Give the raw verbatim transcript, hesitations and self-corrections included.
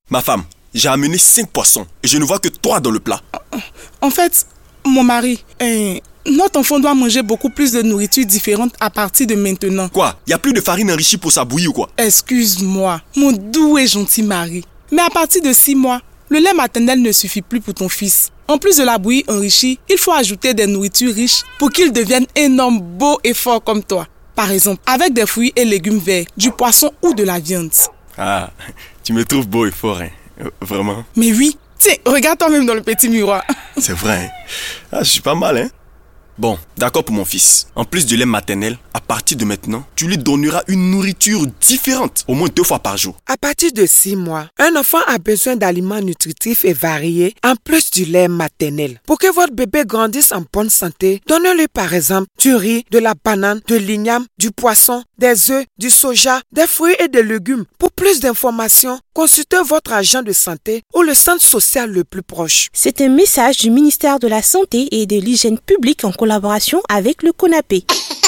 Ma femme, j'ai amené cinq poissons et je ne vois que trois dans le plat. En fait, mon mari, euh, notre enfant doit manger beaucoup plus de nourriture différente à partir de maintenant. Quoi? Y a plus de farine enrichie pour sa bouillie ou quoi? Excuse-moi, mon doux et gentil mari. Mais à partir de six mois, le lait maternel ne suffit plus pour ton fils. En plus de la bouillie enrichie, il faut ajouter des nourritures riches pour qu'il devienne un homme beau et fort comme toi. Par exemple, avec des fruits et légumes verts, du poisson ou de la viande. Ah, tu me trouves beau et fort, hein? Euh, vraiment? Mais oui, tiens, regarde toi-même dans le petit miroir. C'est vrai, hein? Ah, je suis pas mal, hein? Bon, d'accord pour mon fils. En plus du lait maternel, à partir de maintenant, tu lui donneras une nourriture différente, au moins deux fois par jour. À partir de six mois, un enfant a besoin d'aliments nutritifs et variés, en plus du lait maternel. Pour que votre bébé grandisse en bonne santé, donnez-lui par exemple du riz, de la banane, de l'igname, du poisson, des œufs, du soja, des fruits et des légumes. Pour plus d'informations, consultez votre agent de santé ou le centre social le plus proche. C'est un message du ministère de la Santé et de l'Hygiène publique en collaboration avec le CONAPE.